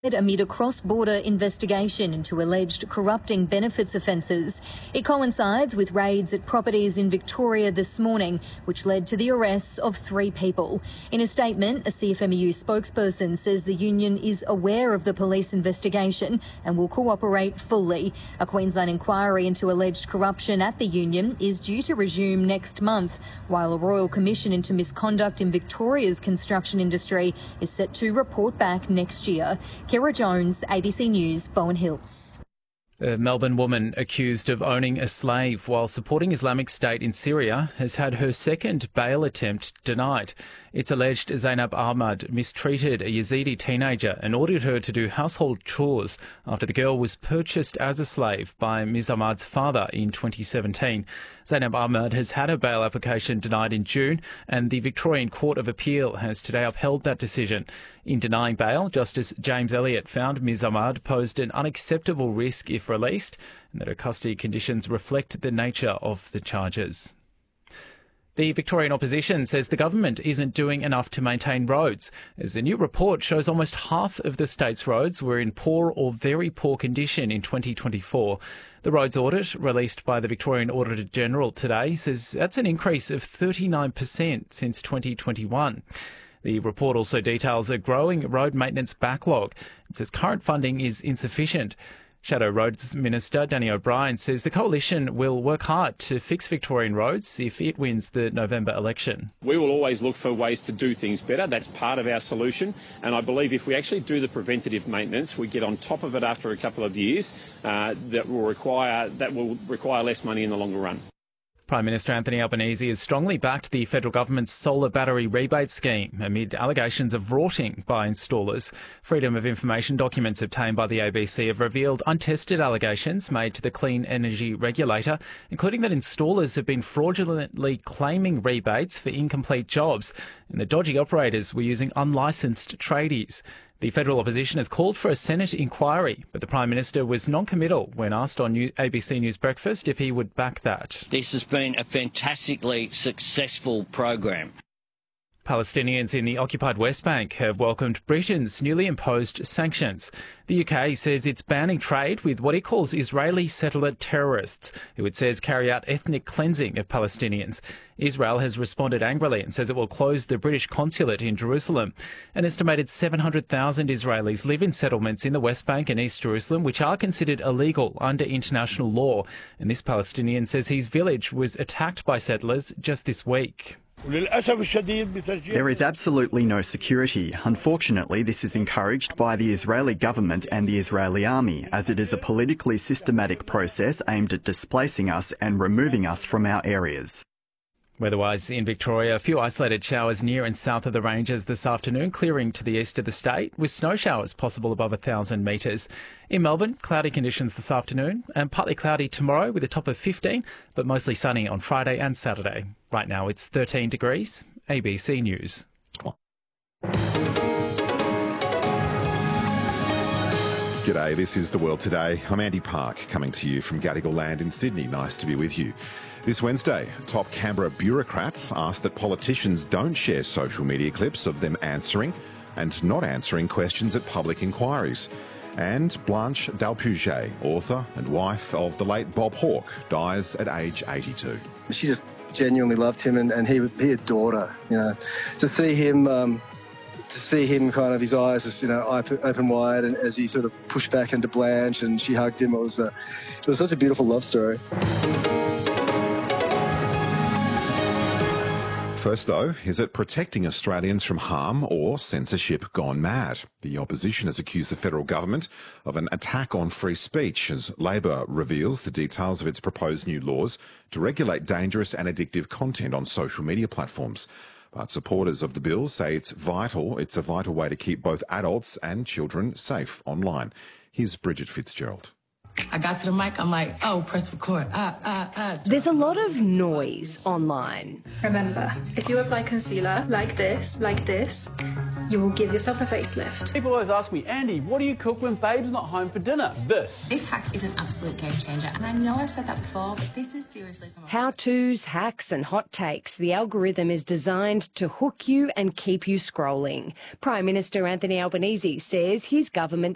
amid a cross-border investigation into alleged corrupting benefits offences. It coincides with raids at properties in Victoria this morning, which led to the arrests of 3 people. In a statement, a CFMEU spokesperson says the union is aware of the police investigation and will cooperate fully. A Queensland inquiry into alleged corruption at the union is due to resume next month, while a Royal Commission into misconduct in Victoria's construction industry is set to report back next year. Kira Jones, ABC News, Bowen Hills. A Melbourne woman accused of owning a slave while supporting Islamic State in Syria has had her second bail attempt denied. It's alleged Zainab Ahmad mistreated a Yazidi teenager and ordered her to do household chores after the girl was purchased as a slave by Ms Ahmad's father in 2017. Zainab Ahmad has had her bail application denied in June, and the Victorian Court of Appeal has today upheld that decision. In denying bail, Justice James Elliott found Ms Ahmad posed an unacceptable risk if released, and that her custody conditions reflect the nature of the charges. The Victorian opposition says the government isn't doing enough to maintain roads, as a new report shows almost half of the state's roads were in poor or very poor condition in 2024. The roads audit, released by the Victorian Auditor General today, says that's an increase of 39% since 2021. The report also details a growing road maintenance backlog and says current funding is insufficient. Shadow Roads Minister Danny O'Brien says the coalition will work hard to fix Victorian roads if it wins the November election. We will always look for ways to do things better. That's part of our solution. And I believe if we actually do the preventative maintenance, we get on top of it after a couple of years, that will require less money in the longer run. Prime Minister Anthony Albanese has strongly backed the federal government's solar battery rebate scheme amid allegations of rorting by installers. Freedom of Information documents obtained by the ABC have revealed untested allegations made to the Clean Energy Regulator, including that installers have been fraudulently claiming rebates for incomplete jobs and the dodgy operators were using unlicensed tradies. The federal opposition has called for a Senate inquiry, but the Prime Minister was non-committal when asked on ABC News Breakfast if he would back that. This has been a fantastically successful program. Palestinians in the occupied West Bank have welcomed Britain's newly imposed sanctions. The UK says it's banning trade with what it calls Israeli settler terrorists, who it says carry out ethnic cleansing of Palestinians. Israel has responded angrily and says it will close the British consulate in Jerusalem. An estimated 700,000 Israelis live in settlements in the West Bank and East Jerusalem, which are considered illegal under international law. And this Palestinian says his village was attacked by settlers just this week. There is absolutely no security. Unfortunately, this is encouraged by the Israeli government and the Israeli army, as it is a politically systematic process aimed at displacing us and removing us from our areas. Weatherwise in Victoria, a few isolated showers near and south of the ranges this afternoon, clearing to the east of the state, with snow showers possible above 1,000 metres. In Melbourne, cloudy conditions this afternoon and partly cloudy tomorrow with a top of 15, but mostly sunny on Friday and Saturday. Right now it's 13 degrees. ABC News. G'day, this is The World Today. I'm Andy Park, coming to you from Gadigal Land in Sydney. Nice to be with you. This Wednesday, top Canberra bureaucrats asked that politicians don't share social media clips of them answering and not answering questions at public inquiries. And Blanche Dalpuget, author and wife of the late Bob Hawke, dies at age 82. She just genuinely loved him, and he adored her. You know, to see him kind of, his eyes just, open wide, and as he sort of pushed back into Blanche and she hugged him, it was such a beautiful love story. First, though, is it protecting Australians from harm or censorship gone mad? The opposition has accused the federal government of an attack on free speech as Labor reveals the details of its proposed new laws to regulate dangerous and addictive content on social media platforms. But supporters of the bill say it's a vital way to keep both adults and children safe online. Here's Bridget Fitzgerald. I got to the mic, I'm like, oh, press record. There's a lot of noise online. Remember, if you apply concealer like this, you will give yourself a facelift. People always ask me, Andy, what do you cook when babe's not home for dinner? This hack is an absolute game changer. And I know I've said that before, but this is seriously some how-tos, hacks and hot takes. The algorithm is designed to hook you and keep you scrolling. Prime Minister Anthony Albanese says his government